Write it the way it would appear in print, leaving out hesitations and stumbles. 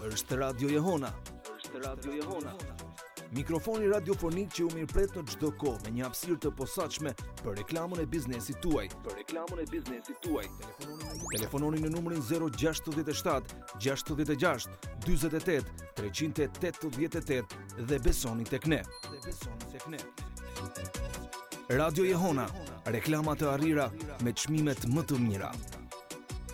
Është Radio Jehona. Mikrofoni radiofonik që ju mirëpret në çdo kohë me një hapësirë të posaçme për reklamën e biznesit tuaj. Telefononi në numrin 067 66 48 388 dhe besoni tek ne. Radio Jehona, reklama të arrira me çmimet më të mira.